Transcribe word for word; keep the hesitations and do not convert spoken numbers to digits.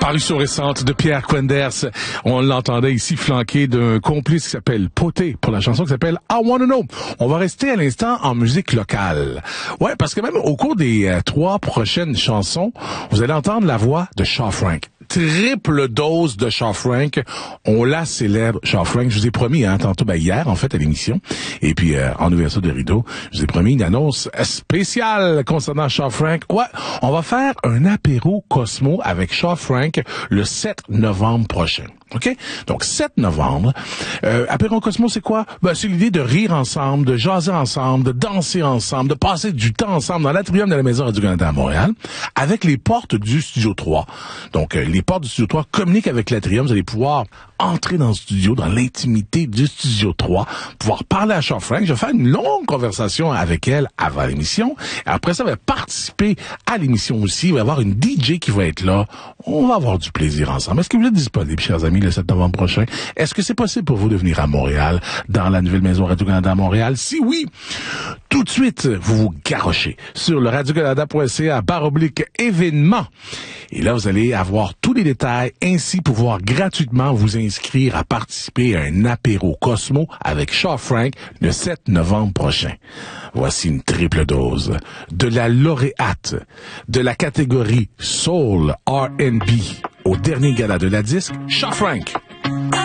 Parution récente de Pierre Quenders. On l'entendait ici flanqué d'un complice qui s'appelle Poté pour la chanson qui s'appelle I Wanna Know. On va rester à l'instant en musique locale. Ouais, parce que même au cours des euh, trois prochaines chansons, vous allez entendre la voix de Shaw Frank. Triple dose de Shaw Frank. On la célèbre, Shaw Frank. Je vous ai promis, hein, tantôt, ben, hier, en fait, à l'émission. Et puis, euh, en ouverture de rideau, je vous ai promis une annonce spéciale concernant Shaw Frank. Ouais, on va faire un apéro Cosmo avec Shaw Frank le sept novembre prochain. OK? Donc, sept novembre. Euh, apéro Cosmo, c'est quoi? Ben, c'est l'idée de rire ensemble, de jaser ensemble, de danser ensemble, de passer du temps ensemble dans l'atrium de la Maison Radio-Canada à Montréal, avec les portes du Studio trois. Donc, euh, les portes du Studio trois communiquent avec l'atrium. Vous allez pouvoir entrer dans le studio, dans l'intimité du Studio trois, pouvoir parler à Shaw Frank. Je vais faire une longue conversation avec elle avant l'émission. Et après ça, elle va participer à l'émission aussi. Il va y avoir une D J qui va être là. On va avoir du plaisir ensemble. Est-ce que vous êtes disponibles, chers amis, le sept novembre prochain? Est-ce que c'est possible pour vous de venir à Montréal, dans la nouvelle Maison Radio-Canada à Montréal? Si oui, tout de suite, vous vous garochez sur le radio-canada point c a barre oblique événements. Et là, vous allez avoir tous les détails, ainsi pouvoir gratuitement vous inscrire à participer à un apéro Cosmo avec Shaw Frank le sept novembre prochain. Voici une triple dose de la lauréate de la catégorie Soul R and B au dernier gala de la disque, Shaw Frank.